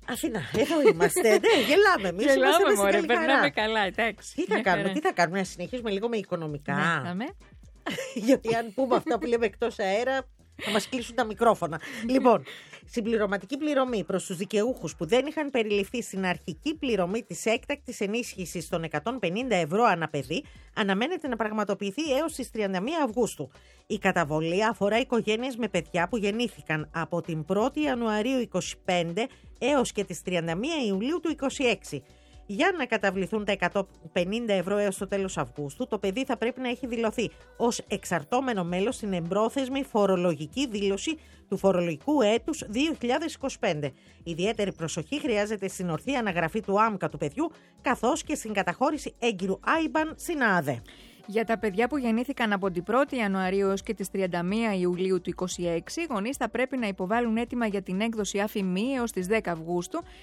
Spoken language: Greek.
Αθηνά, εδώ είμαστε. Ναι, γελάμε εμείς. Γελάμε, μωρέ, περνάμε καλά, εντάξει. Τι θα κάνουμε, να συνεχίσουμε λίγο με οικονομικά. Ναι, Γιατί αν πούμε αυτά που λέμε εκτός αέρα, θα μας κλείσουν τα μικρόφωνα. Λοιπόν, συμπληρωματική πληρωμή προς τους δικαιούχους που δεν είχαν περιληφθεί στην αρχική πληρωμή της έκτακτης ενίσχυσης των 150 ευρώ ανά παιδί αναμένεται να πραγματοποιηθεί έως τις 31 Αυγούστου. Η καταβολή αφορά οικογένειες με παιδιά που γεννήθηκαν από την 1η Ιανουαρίου 2025 έως και τις 31 Ιουλίου του 2026. Για να καταβληθούν τα 150 ευρώ έως το τέλος Αυγούστου, το παιδί θα πρέπει να έχει δηλωθεί ως εξαρτώμενο μέλος στην εμπρόθεσμη φορολογική δήλωση του φορολογικού έτους 2025. Ιδιαίτερη προσοχή χρειάζεται στην ορθή αναγραφή του άμκα του παιδιού, καθώς και στην καταχώρηση έγκυρου IBAN στην ΑΔΕ. Για τα παιδιά που γεννήθηκαν από την 1η Ιανουαρίου έως και τις 31 Ιουλίου του 2026, οι γονείς θα πρέπει να υποβάλουν αίτημα για την έκδοση ΑΦΗ έως τις 10 Αυγούστου